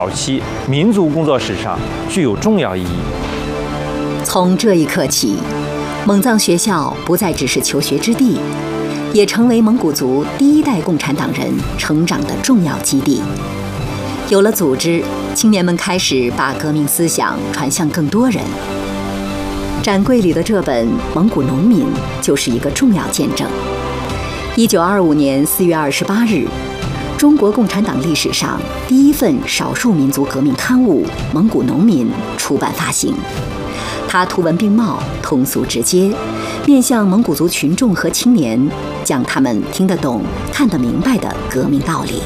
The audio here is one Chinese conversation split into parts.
早期民族工作史上具有重要意义。 从这一刻起，蒙藏学校不再只是求学之地，也成为蒙古族第一代共产党人成长的重要基地。有了组织，青年们开始把革命思想传向更多人。展柜里的这本《蒙古农民》就是一个重要见证。1925年4月28日，中国共产党历史上第一份少数民族革命刊物《蒙古农民》出版发行。它图文并茂，通俗直接，面向蒙古族群众和青年，讲他们听得懂、看得明白的革命道理。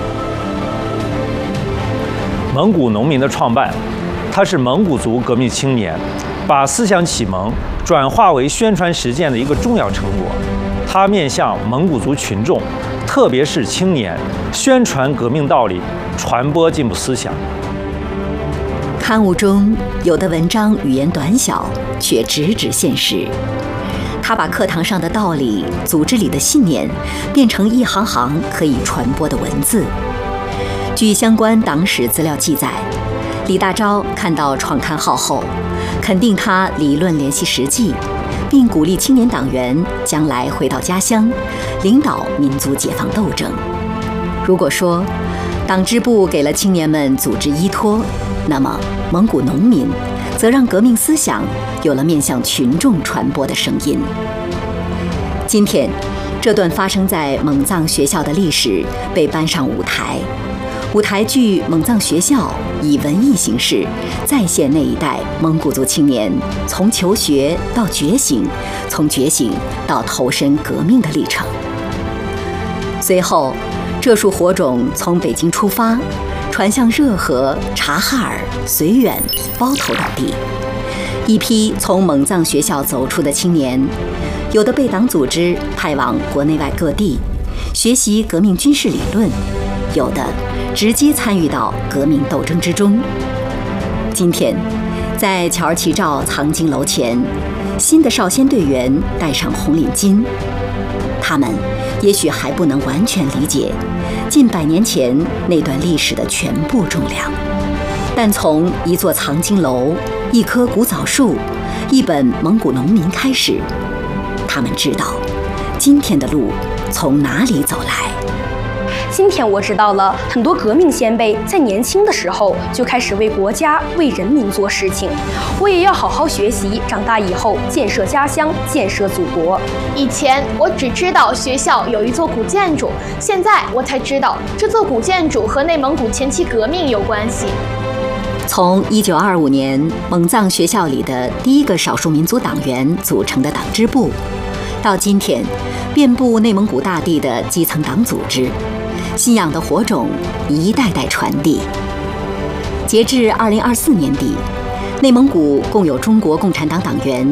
蒙古农民的创办，它是蒙古族革命青年把思想启蒙转化为宣传实践的一个重要成果。它面向蒙古族群众，特别是青年，宣传革命道理，传播进步思想。 刊物中有的文章语言短小，却直指现实。他把课堂上的道理、组织里的信念，变成一行行可以传播的文字。据相关党史资料记载，李大钊看到创刊号后，肯定他理论联系实际，并鼓励青年党员将来回到家乡，领导民族解放斗争。如果说党支部给了青年们组织依托，那么蒙古农民则让革命思想有了面向群众传播的声音。今天，这段发生在蒙藏学校的历史被搬上舞台，舞台剧《蒙藏学校》以文艺形式再现那一代蒙古族青年从求学到觉醒，从觉醒到投身革命的历程。随后，这束火种从北京出发，传向热河、察哈尔、绥远、包头等地。一批从蒙藏学校走出的青年，有的被党组织派往国内外各地学习革命军事理论，有的直接参与到革命斗争之中。今天，在乔尔齐兆藏经楼前，新的少先队员戴上红领巾，他们也许还不能完全理解近100年前那段历史的全部重量，但从一座藏经楼、一棵古枣树、一本蒙古农民开始，他们知道今天的路从哪里走来。 今天我知道了很多革命先辈在年轻的时候就开始为国家、为人民做事情。我也要好好学习，长大以后建设家乡、建设祖国。 以前我只知道学校有一座古建筑，现在我才知道这座古建筑和内蒙古前期革命有关系。 从1925年蒙藏学校里的第一个少数民族党员组成的党支部，到今天遍布内蒙古大地的基层党组织，信仰的火种一代代传递。截至2024年底，内蒙古共有中国共产党党员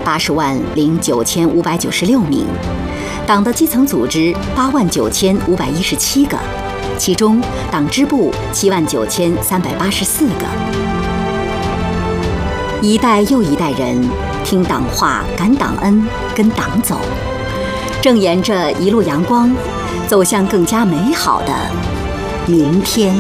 180.09,596名，党的基层组织89517个，其中党支部79384个。一代又一代人听党话、感党恩、跟党走，正沿着一路阳光走向更加美好的明天。